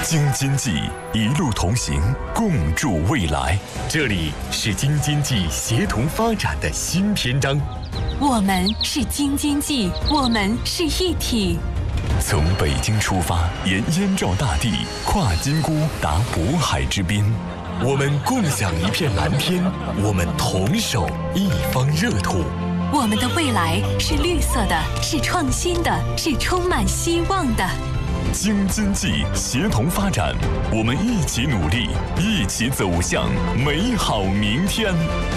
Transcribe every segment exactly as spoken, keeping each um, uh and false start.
京津冀一路同行，共筑未来。这里是京津冀协同发展的新篇章。 我们是京津冀，我们是一体。 从北京出发，沿燕赵大地，跨金沽，达渤海之滨。我们共享一片蓝天，我们同守一方热土。 我们的未来是绿色的，是创新的，是充满希望的。 京津冀协同发展，我们一起努力，一起走向美好明天。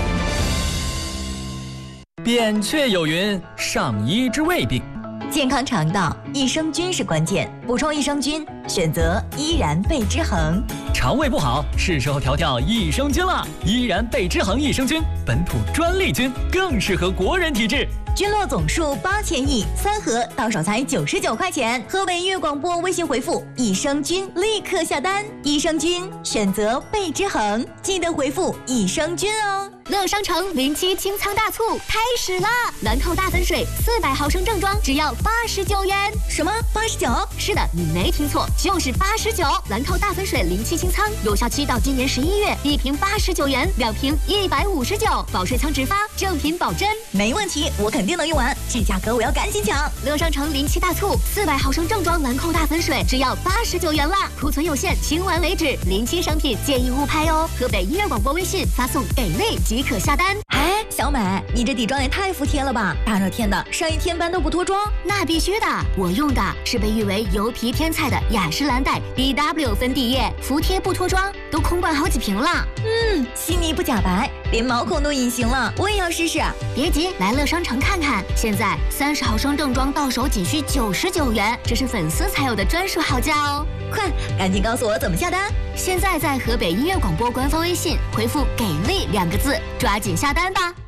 扁鹊有云：上医治未病。 健康肠道，益生菌是关键，补充益生菌，选择依然贝之恒。 肠胃不好，是时候调调益生菌了。依然贝之恒益生菌，本土专利菌，更适合国人体质。 菌落总数八千亿，三盒到手才九十九块钱。河北音乐广播微信回复益生菌，立刻下单。益生菌选择贝之恒，记得回复益生菌哦。 乐商城零七清仓大促开始了，兰蔻大粉水四百毫升正装只要八十九元。 什么八十九？ 是的，你没听错，就是八十九。兰蔻大粉水零七清仓有效期到今年十一月，一瓶八十九元，两瓶一百五十九，保税仓直发，正品保真。 没问题，我肯定能用完，这价格我要赶紧抢。 乐商城零七大促，四百毫升正装兰蔻大粉水只要八十九元啦，库存有限，清完为止。零七商品建议勿拍哦。河北音乐广播微信发送给力即可下单。 哎，小美，你这底妆也太服帖了吧！大热天的，上一天班都不脱妆？ 那必须的，我用的是被誉为油皮天菜的雅诗兰黛 B W 粉底液，服帖不脱妆，都空罐好几瓶了。 嗯，细腻不假白，连毛孔都隐形了，我也要试试。 别急，来乐商城看看，现在三十毫升正装到手仅需九十九元，这是粉丝才有的专属好价哦！ 快，赶紧告诉我怎么下单！ 现在在河北音乐广播官方微信回复“给力”两个字，抓紧下单吧！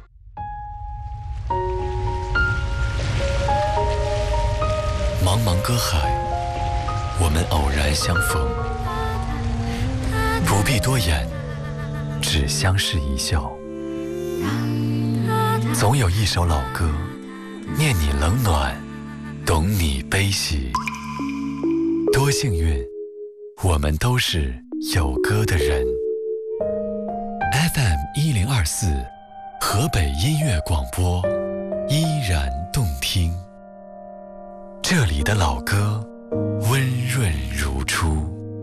茫茫歌海，我们偶然相逢，不必多言，只相视一笑。总有一首老歌，念你冷暖，懂你悲喜。多幸运，我们都是有歌的人。F M 一零二四，河北音乐广播，依然动听。这里的老歌温润如初。